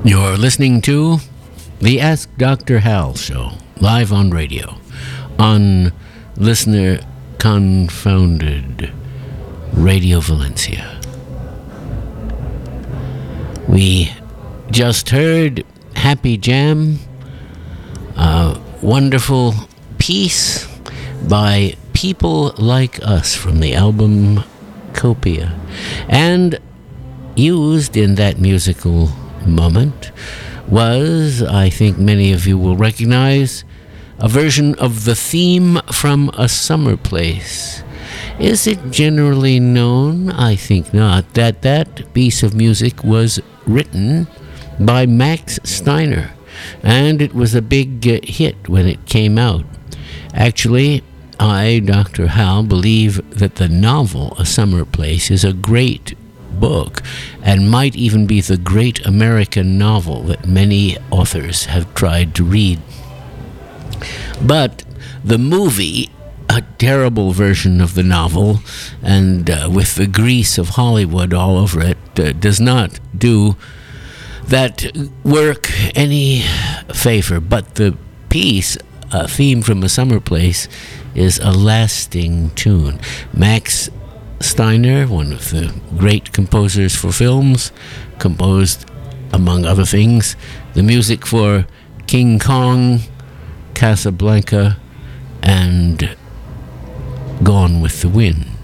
You're listening to the Ask Dr. Hal show, live on radio, on Listener Confounded Radio Valencia. We just heard Happy Jam, a wonderful piece by People Like Us from the album Copia. And used in that musical moment was, I think many of you will recognize, a version of the theme from A Summer Place. Is it generally known? I think not. That piece of music was written by Max Steiner, and it was a big hit when it came out. Actually, I, Dr. Hal, believe that the novel A Summer Place is a great book and might even be the great American novel that many authors have tried to read. But the movie, a terrible version of the novel and with the grease of Hollywood all over it, does not do that work any favor. But the piece, a theme from A Summer Place, is a lasting tune. Max Steiner, one of the great composers for films, composed, among other things, the music for King Kong, Casablanca, and Gone with the Wind.